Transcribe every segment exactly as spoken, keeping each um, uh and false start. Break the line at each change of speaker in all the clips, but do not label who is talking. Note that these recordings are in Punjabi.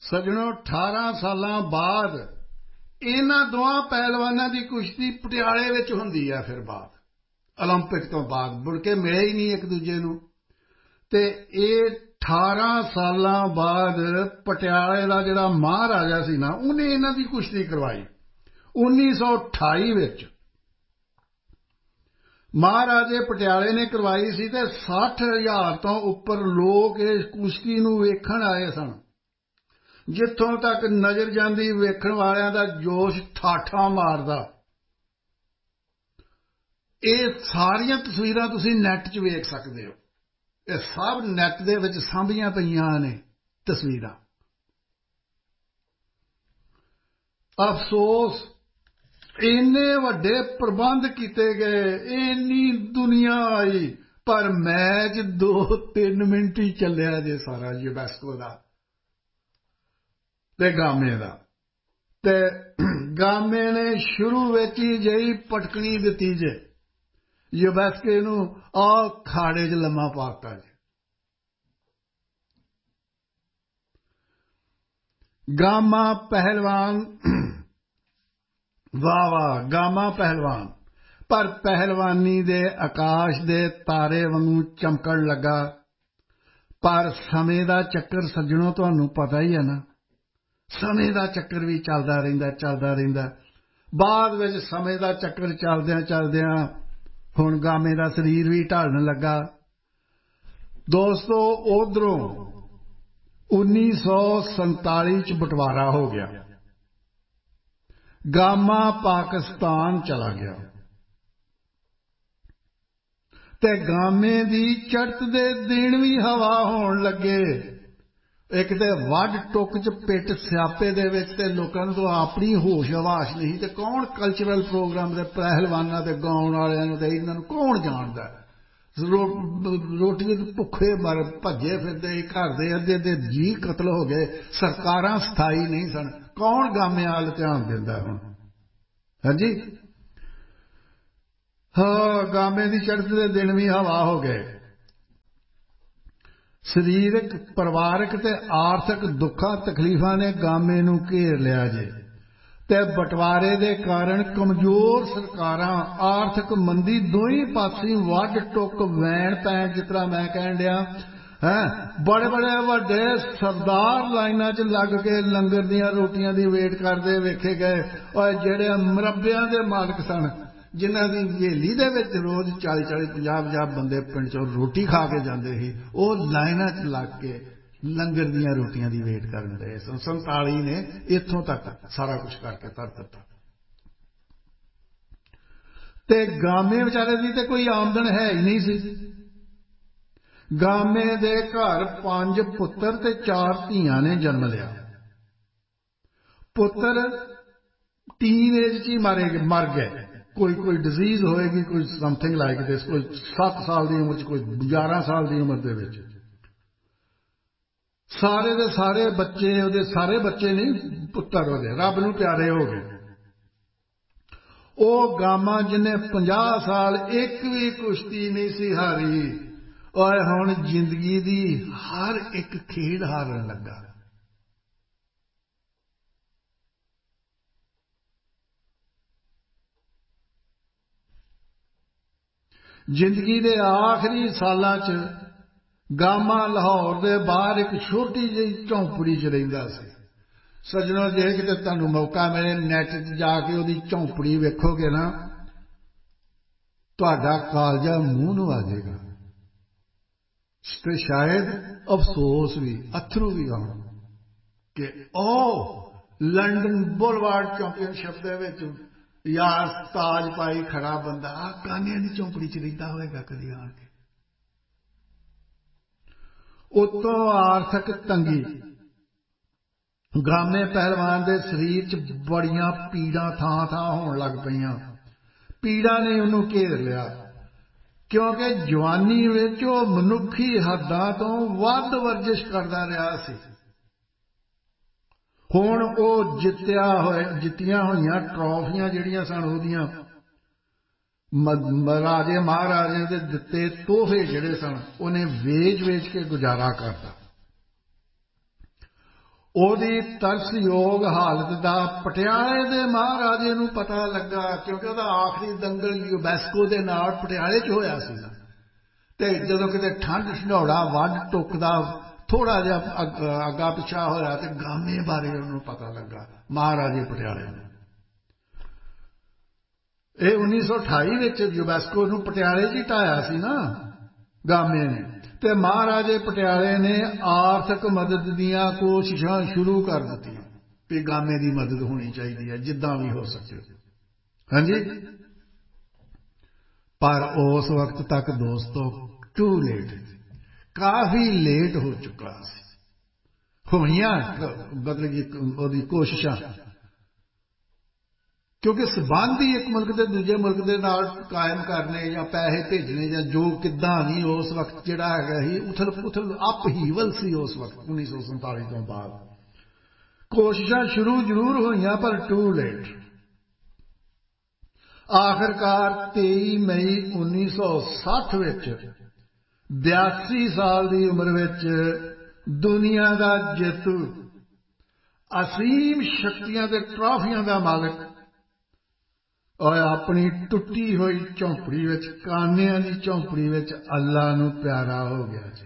सजणों अठारह सालां बाद इन्हां दोवां पहलवानां दी कुश्ती पटियाले विच हुंदी है। फिर बाद ओलंपिक तो बाद मुड़ के मिले ही नहीं एक दूजे नूं। ते ये अठारह सालां बाद पटियाले दा जिहड़ा महाराजा सी ना उन्हें इन्हां दी कुश्ती करवाई उन्नीस सौ अठाई विच। महाराजे पटियाले ने करवाई सी ते साठ हज़ार तो उपर लोग इस कुश्ती नूं वेखण आए सन। जिथों तक नज़र जांदी वेखण वालियां दा जोश ठाठा मारदा। ये सारियां तस्वीरां तुसीं नैट च वेख सकदे हो। ये सब नैट दे विच सांभियां पईयां ने तस्वीरां। अफसोस इन्ने वड्डे प्रबंध कीते गए, इन्नी दुनिया आई, पर मैच दो तीन मिनट ही चलिया जे सारा यूनेस्को दा ते गामे दा। ते गामे ने शुरू विच ही जही पटकनी दित्ती जे यूनेस्को नूं आ खाड़े च लम्मा पाता जे। गामा पहलवान वाह वाह गामा पहलवान, पर पहलवानी दे आकाश दे तारे वांगू चमकण लगा। पर समय दा चक्कर सज्जणों तुहानूं पता ही है ना, समय दा चक्कर भी चलदा रहिंदा चलदा रहिंदा। बाद विच समय दा चक्कर चलदियां चलदियां हुण गामे दा शरीर भी ढलण लगा। दोस्तों उधरों उन्नीस सौ संताली च बंटवारा हो गया, गामा पाकिस्तान चला गया ते गामे दी चढ़त दे दिन भी हवा होण लगे। एक ते वड टुक च पिट स्यापे दे विच ते लोकां नूं अपनी होश हवाश नहीं ते कौन कल्चरल प्रोग्राम दे पहलवानां ते गाउण वालियां नूं ते इन्हां नूं कौन जाणदा। रोटी भुखे मर भजे फिरदे घर दे अद्धे अद्धे जी कतल हो गए। सरकारां स्थाई नहीं सन, कौन गामे वाल ध्यान दिंदा हुण। हां जी हाँ गामे दी चढ़त दे दिन भी हवा हो गए। शरीरक परिवारक ते आर्थिक दुखा तकलीफां ने गामे नूं घेर लिया जे ते बंटवारे दे कारण कमजोर सरकारां आर्थिक मंदी दोई पासी वड टुक वैण पैण। जिस तरह मैं कहण दिया है बड़े बड़े वड्डे सरदार लाइनां च लग के लंगर दियां रोटियां दी वेट करदे वेखे गए। और जिहड़े मरब्बियां दे मालक सन जिन्हां दी हवेली दे विच रोज चाली चाली पंजाह पंजाह बंदे पिंड चों रोटी खा के जांदे सी, ओह लाइनां च लग के लंगर दियां रोटियां दी वेट करन दे सन। संताली ने इत्थों तक सारा कुछ करके धर दित्ता। ते गामे विचारे दी ते कोई आमदन है ही नहीं सी। गामे दे घर पांच पुत्तर ते चार धीआं ने जन्म लिया। पुत्तर टीन एज च ही मारे मर गए। कोई कोई डिजीज होएगी, कोई समथिंग लाइक दिस, कोई सत्त साल की उम्र च, कोई ग्यारह साल की उम्र दे विच। सारे दे सारे बच्चे ओहदे सारे बच्चे नहीं पुत्तर ओहदे रब नूं प्यारे हो गए। ओ गामा जिन्हें पचास साल एक भी कुश्ती नहीं सी हारी और हुण जिंदगी दी हर एक खेड हारन लगा। जिंदगी दे आखिरी सालां च गामा लाहौर दे बाहर एक छोटी जी झोंपड़ी च रहिंदा सी। सज्जनों जे किते तुहानूं मौका मिले नैट च जाके ओहदी झोंपड़ी वेखोगे ना तुहाडा कालजा मूंह नूं आ जाएगा ते शायद अफसोस भी अथरू भी आउण कि ओ लंडन बुलवार्ड चैंपीयनशिप दे विच यार ताज पाई खड़ा बंदा कानिया की झोंपड़ी च रहिंदा होएगा कदी आण के। उतों आर्थिक तंगी गामे पहलवान दे शरीर च बड़ियां पीड़ां थां थां होण लग पईयां। पीड़ा ने उन्होंने घेर लिया क्योंकि जवानी विच ओह मनुखी हद्दां तो वध वर्जिश करदा रहा सी। हुण ओह जित्तिया होए जित्तियां होईयां ट्रॉफियां जिहड़ियां सन ओहदियां राजे महाराजे दे दित्ते तोहफे जिहड़े सन उन्हें वेच वेच के गुजारा करदा। ਉਹਦੀ ਤਰਸਯੋਗ ਹਾਲਤ ਦਾ ਪਟਿਆਲੇ ਦੇ ਮਹਾਰਾਜੇ ਨੂੰ ਪਤਾ ਲੱਗਾ, ਕਿਉਂਕਿ ਉਹਦਾ ਆਖਰੀ ਦੰਗਲ ਯੂਨੈਸਕੋ ਦੇ ਨਾਲ ਪਟਿਆਲੇ 'ਚ ਹੋਇਆ ਸੀ। ਤੇ ਜਦੋਂ ਕਿਤੇ ਠੰਡ ਢੰਡੌੜਾ ਵੱਢ ਟੁੱਕਦਾ ਥੋੜਾ ਜਿਹਾ ਅੱਗਾ ਪਿੱਛਾ ਹੋਇਆ ਤੇ ਗਾਮੇ ਬਾਰੇ ਉਹਨੂੰ ਪਤਾ ਲੱਗਾ, ਮਹਾਰਾਜੇ ਪਟਿਆਲੇ ਨੂੰ। ਇਹ ਉੱਨੀ ਸੌ ਅਠਾਈ ਵਿੱਚ ਯੂਨੈਸਕੋ ਨੂੰ ਪਟਿਆਲੇ 'ਚ ਹੀ ਢਾਇਆ ਸੀ ਨਾ ਗਾਮੇ ਨੇ। ਤੇ ਮਹਾਰਾਜੇ ਪਟਿਆਲੇ ਨੇ ਆਰਥਿਕ ਮਦਦ ਦੀਆਂ ਕੋਸ਼ਿਸ਼ਾਂ ਸ਼ੁਰੂ ਕਰ ਦਿੱਤੀਆਂ ਵੀ ਗਾਮੇ ਦੀ ਮਦਦ ਹੋਣੀ ਚਾਹੀਦੀ ਹੈ ਜਿੱਦਾਂ ਵੀ ਹੋ ਸਕੇ। ਹਾਂਜੀ, ਪਰ ਉਸ ਵਕਤ ਤੱਕ ਦੋਸਤੋ ਟੂ ਲੇਟ, ਕਾਫੀ ਲੇਟ ਹੋ ਚੁੱਕਾ ਸੀ। ਹੋਈਆਂ ਮਤਲਬ ਉਹਦੀ ਕੋਸ਼ਿਸ਼ਾਂ, ਕਿਉਂਕਿ ਸੰਬੰਧ ਹੀ ਇੱਕ ਮੁਲਕ ਦੇ ਦੂਜੇ ਮੁਲਕ ਦੇ ਨਾਲ ਕਾਇਮ ਕਰਨੇ ਜਾਂ ਪੈਸੇ ਭੇਜਣੇ ਜਾਂ ਜੋ ਕਿੱਦਾਂ ਨਹੀਂ, ਉਸ ਵਕਤ ਜਿਹੜਾ ਹੈਗਾ ਸੀ ਉਥਲ ਪੁਥਲ ਅਪਹੀਵਲ ਸੀ। ਉਸ ਵਕਤ ਉੱਨੀ ਸੌ ਸੰਤਾਲੀ ਤੋਂ ਬਾਅਦ ਕੋਸ਼ਿਸ਼ਾਂ ਸ਼ੁਰੂ ਜ਼ਰੂਰ ਹੋਈਆਂ ਪਰ ਟੂ ਲੇਟ। ਆਖਿਰਕਾਰ ਤੇਈ ਮਈ ਉੱਨੀ ਸੌ ਸੱਠ ਵਿੱਚ ਬਿਆਸੀ ਸਾਲ ਦੀ ਉਮਰ ਵਿੱਚ ਦੁਨੀਆ ਦਾ ਜੇਤੂ, ਅਸੀਮ ਸ਼ਕਤੀਆਂ ਤੇ ਟਰਾਫੀਆਂ ਦਾ ਮਾਲਕ ਔਰ ਆਪਣੀ ਟੁੱਟੀ ਹੋਈ ਝੌਂਪੜੀ ਵਿੱਚ, ਕਾਨਿਆਂ ਦੀ ਝੌਂਪੜੀ ਵਿੱਚ ਅੱਲਾ ਨੂੰ ਪਿਆਰਾ ਹੋ ਗਿਆ ਜੀ।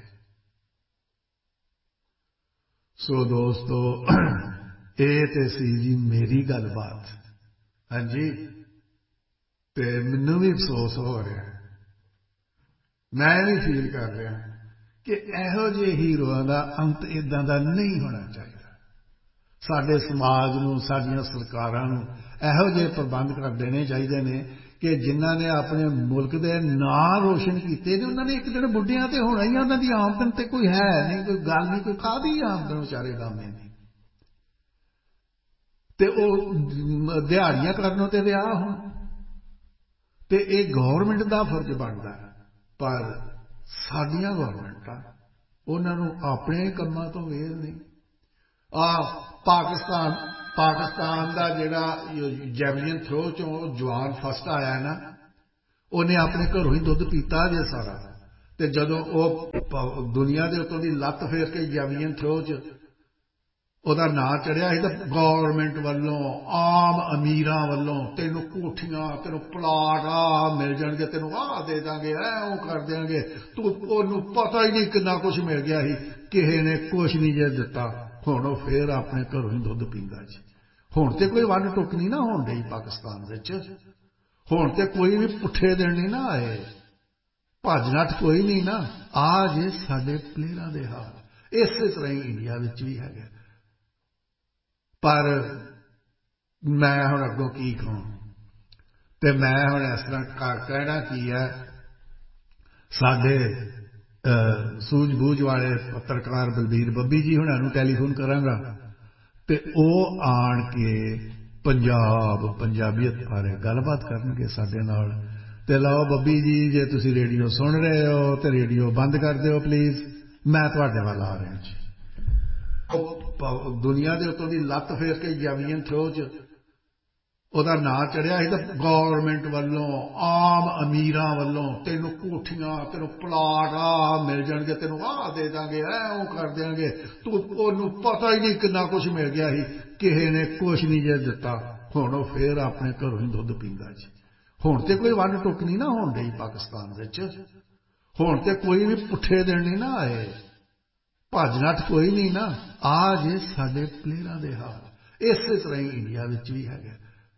ਸੋ ਦੋਸਤੋ ਇਹ ਤੇ ਸੀ ਜੀ ਮੇਰੀ ਗੱਲਬਾਤ। ਹਾਂਜੀ, ਤੇ ਮੈਨੂੰ ਵੀ ਅਫਸੋਸ ਹੋ ਰਿਹਾ, ਮੈਂ ਵੀ ਫੀਲ ਕਰ ਰਿਹਾ ਕਿ ਇਹੋ ਜਿਹੇ ਹੀਰੋਆਂ ਦਾ ਅੰਤ ਇਦਾਂ ਦਾ ਨਹੀਂ ਹੋਣਾ ਚਾਹੀਦਾ। ਸਾਡੇ ਸਮਾਜ ਨੂੰ, ਸਾਡੀਆਂ ਸਰਕਾਰਾਂ ਨੂੰ ਇਹੋ ਜਿਹੇ ਪ੍ਰਬੰਧ ਕਰ ਦੇਣੇ ਚਾਹੀਦੇ ਨੇ ਕਿ ਜਿਨ੍ਹਾਂ ਨੇ ਆਪਣੇ ਮੁਲਕ ਦੇ ਨਾਂ ਰੋਸ਼ਨ ਕੀਤੇ ਨੇ ਉਹਨਾਂ ਨੇ ਇੱਕ ਦਿਨ ਬੁੱਢਿਆਂ ਤੇ ਹੋਣਾ ਹੀ। ਉਹਨਾਂ ਦੀ ਆਮਦਨ ਤੇ ਕੋਈ ਹੈ ਨਹੀਂ, ਕੋਈ ਗੱਲ ਨਹੀਂ, ਕੋਈ ਕਾਹਦੀ ਆਮਦਨ ਵਿਚਾਰੇ ਗਾਮੇ ਦੀ। ਤੇ ਉਹ ਦਿਹਾੜੀਆਂ ਕਰਨੋਂ ਤੇ ਵਿਆਹ ਹੋਣ, ਤੇ ਇਹ ਗੌਰਮੈਂਟ ਦਾ ਫਰਜ਼ ਬਣਦਾ। ਪਰ ਸਾਡੀਆਂ ਗੌਰਮੈਂਟਾਂ ਉਹਨਾਂ ਨੂੰ ਆਪਣੇ ਕੰਮਾਂ ਤੋਂ ਵੇਲ ਨਹੀਂ। ਆ ਪਾਕਿਸਤਾਨ ਪਾਕਿਸਤਾਨ ਦਾ ਜਿਹੜਾ ਜੈਵਲਿਨ ਥਰੋ ਚੋਂ ਜਵਾਨ ਫਸਟ ਆਇਆ ਨਾ, ਉਹਨੇ ਆਪਣੇ ਘਰੋਂ ਹੀ ਦੁੱਧ ਪੀਤਾ ਜੇ ਸਾਰਾ। ਤੇ ਜਦੋਂ ਉਹ ਦੁਨੀਆ ਦੇ ਉੱਤੋਂ ਦੀ ਲੱਤ ਫੇਰ ਕੇ ਜੈਵਲਿਨ ਥਰੋ 'ਚ ਉਹਦਾ ਨਾਂ ਚੜਿਆ ਸੀ ਤਾਂ ਗੌਰਮੈਂਟ ਵੱਲੋਂ, ਆਮ ਅਮੀਰਾਂ ਵੱਲੋਂ ਤੈਨੂੰ ਕੋਠੀਆਂ, ਤੈਨੂੰ ਪਲਾਟ ਆ ਮਿਲ ਜਾਣਗੇ, ਤੈਨੂੰ ਆਹ ਦੇ ਦਾਂਗੇ, ਐ ਉਹ ਕਰ ਦਿਆਂਗੇ। ਤੂੰ ਉਹਨੂੰ ਪਤਾ ਹੀ ਨਹੀਂ ਕਿੰਨਾ ਕੁਛ ਮਿਲ ਗਿਆ ਸੀ, ਕਿਸੇ ਨੇ ਕੁਛ ਨਹੀਂ ਜੇ ਦਿੱਤਾ। ਹੁਣ ਉਹ ਫੇਰ ਆਪਣੇ ਘਰੋਂ ਹੀ ਦੁੱਧ ਪੀਂਦਾ ਜੀ। ਹੁਣ ਤੇ ਕੋਈ ਵੱਢ ਟੁੱਕ ਨਹੀਂ ਨਾ ਹੋਣ ਡਈ ਪਾਕਿਸਤਾਨ ਵਿੱਚ। ਹੁਣ ਤੇ ਕੋਈ ਵੀ ਪੁੱਠੇ ਦਿਨ ਨਹੀਂ ਨਾ ਆਏ, ਭੱਜ ਨੱਠ ਕੋਈ ਨਹੀਂ ਨਾ। ਆ ਜੇ ਸਾਡੇ ਪਲੇਅਰਾਂ ਦੇ ਹਾਲ, ਇਸੇ ਤਰ੍ਹਾਂ ਹੀ ਇੰਡੀਆ ਵਿੱਚ ਵੀ ਹੈਗਾ। ਪਰ ਮੈਂ ਹੁਣ ਅੱਗੋਂ ਕੀ ਕਹਾਂ, ਤੇ ਮੈਂ ਹੁਣ ਇਸ ਤਰ੍ਹਾਂ ਕਹਿਣਾ ਕੀ ਹੈ, ਸਾਡੇ ਸੂਝ ਬੂਝ ਵਾਲੇ ਪੱਤਰਕਾਰ ਬਲਬੀਰ ਬੱਬੀ ਜੀ ਹੁਣਾਂ ਨੂੰ ਟੈਲੀਫੋਨ ਕਰਾਂਗਾ ਤੇ ਉਹ ਆਣ ਕੇ ਪੰਜਾਬ, ਪੰਜਾਬੀਅਤ ਬਾਰੇ ਗੱਲਬਾਤ ਕਰਨਗੇ ਸਾਡੇ ਨਾਲ। ਤੇ ਲਓ ਬੱਬੀ ਜੀ, ਜੇ ਤੁਸੀਂ ਰੇਡੀਓ ਸੁਣ ਰਹੇ ਹੋ ਤੇ ਰੇਡੀਓ ਬੰਦ ਕਰ ਦਿਓ ਪਲੀਜ਼, ਮੈਂ ਤੁਹਾਡੇ ਵੱਲ ਆ ਰਿਹਾ ਜੀ। ਦੁਨੀਆ ਦੇ ਉੱਤੋਂ ਦੀ ਲੱਤ ਫੇਰ ਕੇ ਜੈਵਲਿਨ ਥਰੋ 'ਚ ਉਹਦਾ ਨਾਂ ਚੜਿਆ ਸੀ ਤਾਂ ਗੌਰਮੈਂਟ ਵੱਲੋਂ, ਆਮ ਅਮੀਰਾਂ ਵੱਲੋਂ ਤੈਨੂੰ ਕੋਠੀਆਂ, ਤੈਨੂੰ ਪਲਾਟ ਆ ਮਿਲ ਜਾਣਗੇ, ਤੈਨੂੰ ਆਹ ਦੇ ਦਾਂਗੇ, ਐ ਉਹ ਕਰ ਦਿਆਂਗੇ। ਤੂੰ ਉਹਨੂੰ ਪਤਾ ਹੀ ਨਹੀਂ ਕਿੰਨਾ ਕੁਛ ਮਿਲ ਗਿਆ ਸੀ, ਕਿਸੇ ਨੇ ਕੁਛ ਨਹੀਂ ਜੇ ਦਿੱਤਾ। ਹੁਣ ਉਹ ਫੇਰ ਆਪਣੇ ਘਰੋਂ ਹੀ ਦੁੱਧ ਪੀਂਦਾ ਜੀ। ਹੁਣ ਤੇ ਕੋਈ ਵੱਢ ਟੁੱਕ ਨਹੀਂ ਨਾ ਹੋਣ ਡਈ ਪਾਕਿਸਤਾਨ ਵਿੱਚ। ਹੁਣ ਤੇ ਕੋਈ ਵੀ ਪੁੱਠੇ ਦਿਨ ਨਹੀਂ ਨਾ ਆਏ, ਭੱਜ ਨੱਠ ਕੋਈ ਨਹੀਂ ਨਾ। ਆ ਜੇ ਸਾਡੇ ਪਲੇਅਰਾਂ ਦੇ ਹਾਲ, ਇਸੇ ਤਰ੍ਹਾਂ ਹੀ ਇੰਡੀਆ ਵਿੱਚ ਵੀ ਹੈਗਾ।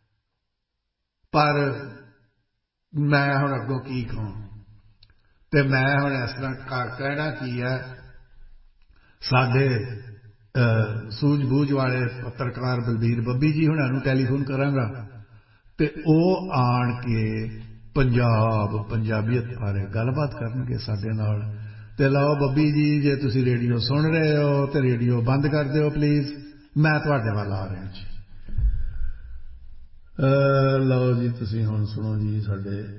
ਪਰ ਮੈਂ ਹੁਣ ਅੱਗੋਂ ਕੀ ਕਹਾਂ, ਤੇ ਮੈਂ ਹੁਣ ਇਸ ਤਰ੍ਹਾਂ ਕਹਿਣਾ ਕੀ ਹੈ, ਸਾਡੇ ਸੂਝ ਬੂਝ ਵਾਲੇ ਪੱਤਰਕਾਰ ਬਲਬੀਰ ਬੱਬੀ ਜੀ ਹੁਣਾਂ ਨੂੰ ਟੈਲੀਫੋਨ ਕਰਾਂਗਾ ਤੇ ਉਹ ਆਣ ਕੇ ਪੰਜਾਬ, ਪੰਜਾਬੀਅਤ ਬਾਰੇ ਗੱਲਬਾਤ ਕਰਨਗੇ ਸਾਡੇ ਨਾਲ। ਤੇ ਲਓ ਬੱਬੀ ਜੀ, ਜੇ ਤੁਸੀਂ ਰੇਡੀਓ ਸੁਣ ਰਹੇ ਹੋ ਤੇ ਰੇਡੀਓ ਬੰਦ ਕਰ ਦਿਓ ਪਲੀਜ਼, ਮੈਂ ਤੁਹਾਡੇ ਵੱਲ ਆ ਰਿਹਾ ਜੀ। ਲਓ ਜੀ, ਤੁਸੀਂ ਹੁਣ ਸੁਣੋ ਜੀ ਸਾਡੇ